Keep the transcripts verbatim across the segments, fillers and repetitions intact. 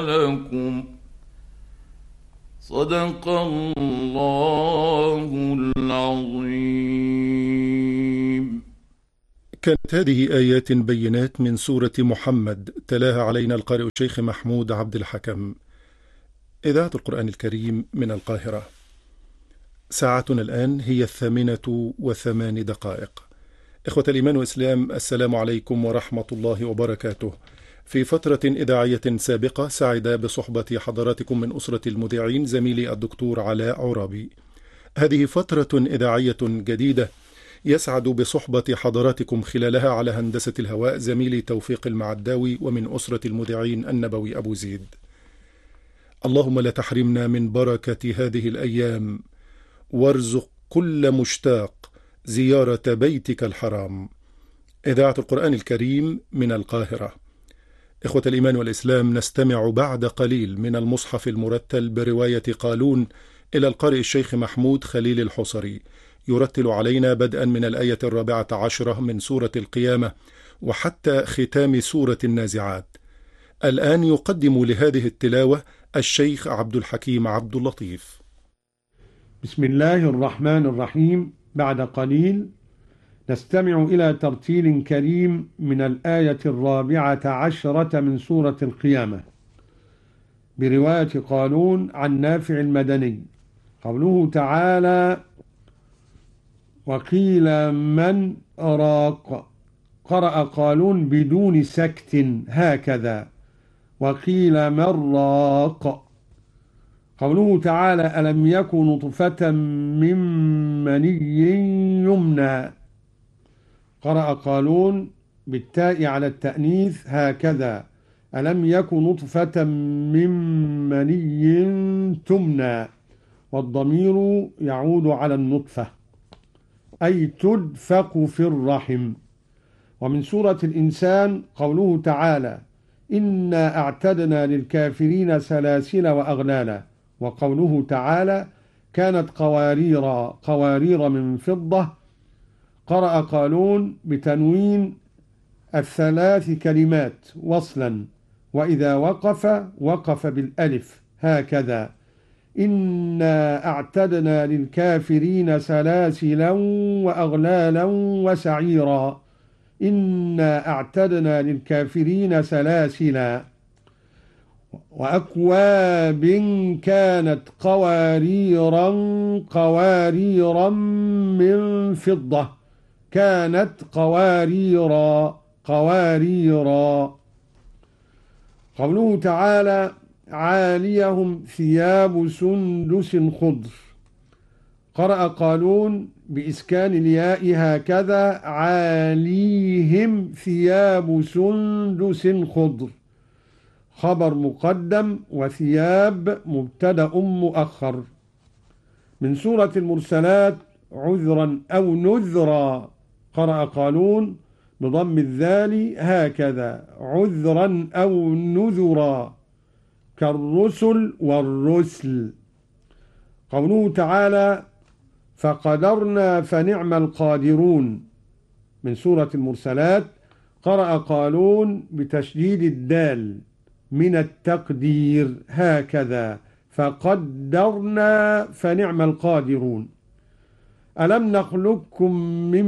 لكم صدق الله العظيم. كانت هذه آيات بينات من سورة محمد، تلاها علينا القارئ الشيخ محمود عبد الحكم. إذاعة القرآن الكريم من القاهرة. ساعتنا الآن هي الثامنة وثمان دقائق. إخوة الإيمان والإسلام، السلام عليكم ورحمة الله وبركاته. في فترة إذاعية سابقة سعد بصحبة حضراتكم من أسرة المذيعين زميلي الدكتور علاء عرابي. هذه فترة إذاعية جديدة يسعد بصحبة حضراتكم خلالها على هندسة الهواء زميلي توفيق المعداوي، ومن أسرة المذيعين النبوي أبو زيد. اللهم لا تحرمنا من بركة هذه الأيام، وارزق كل مشتاق زيارة بيتك الحرام. إذاعة القرآن الكريم من القاهرة. إخوة الإيمان والإسلام، نستمع بعد قليل من المصحف المرتل برواية قالون إلى القارئ الشيخ محمود خليل الحصري، يرتل علينا بدءا من الآية الرابعة عشرة من سورة القيامة وحتى ختام سورة النازعات. الآن يقدم لهذه التلاوة الشيخ عبد الحكيم عبد اللطيف. بسم الله الرحمن الرحيم. بعد قليل نستمع إلى ترتيل كريم من الآية الرابعة عشرة من سورة القيامة برواية قالون عن نافع المدني. قوله تعالى: وقيل من راق. قرأ قالون بدون سكت هكذا: وقيل من راق. قوله تعالى: ألم يكن نطفة من مني يمنى. قرأ قالون بالتاء على التأنيث هكذا: ألم يكن نطفة من مني تمنى، والضمير يعود على النطفة أي تدفق في الرحم. ومن سورة الإنسان قوله تعالى: إنا أعتدنا للكافرين سلاسل وأغلالا. وقوله تعالى: كانت قوارير قوارير من فضة. قرأ قالون بتنوين الثلاث كلمات وصلا، وإذا وقف وقف بالألف هكذا: إنا أعتدنا للكافرين سلاسلا وأغلالا وسعيرا. إنا أعتدنا للكافرين سلاسلا. وأكواب كانت قواريرا قواريرا من فضة. كانت قواريرا قواريرا. قوله تعالى: عاليهم ثياب سندس خضر. قرأ قالون بإسكان الياء هكذا: عاليهم ثياب سندس خضر. خبر مقدم وثياب مبتدأ مؤخر. من سورة المرسلات عذرا أو نذرا. قرأ قالون بضم الذال هكذا: عذرا أو نذرا، كالرسل والرسل. قوله تعالى: فقدرنا فنعم القادرون. من سورة المرسلات قرأ قالون بتشديد الدال من التقدير هكذا: فقدرنا فنعم القادرون. ألم نخلقكم من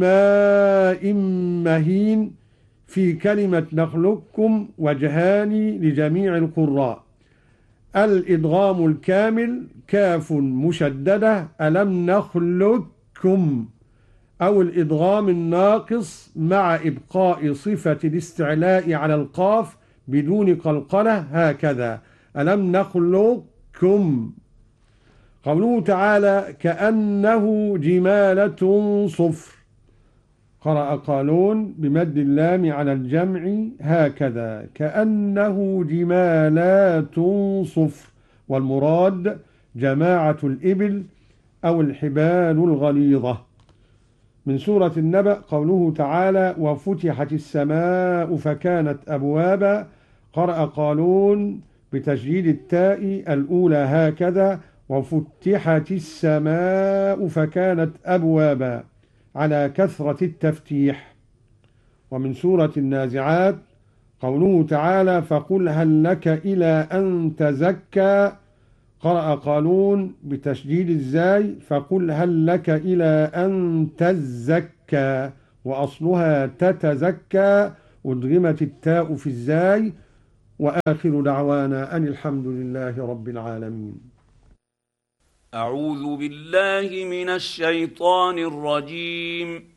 ماء مهين. في كلمة نخلقكم وجهان لجميع القراء: الإدغام الكامل كاف مشددة ألم نخلقكم، أو الإدغام الناقص مع إبقاء صفة الاستعلاء على القاف بدون قلقلة هكذا: ألم نخلقكم. قوله تعالى: كأنه جمالة صفر. قرأ قالون بمد اللام على الجمع هكذا: كأنه جمالات صفر، والمراد جماعة الإبل أو الحبال الغليظة. من سورة النبأ قوله تعالى: وفتحت السماء فكانت أبوابا. قرأ قالون بتشديد التاء الأولى هكذا: وفتحت السماء فكانت أبوابا، على كثرة التفتيح. ومن سورة النازعات قوله تعالى فقل هل لك إلى أن تزكى، قرأ قالون بتشديد الزاي فقل هل لك إلى أن تزكى، وأصلها تتزكى، أدغمت التاء في الزاي. وآخر دعوانا أن الحمد لله رب العالمين. أعوذ بالله من الشيطان الرجيم.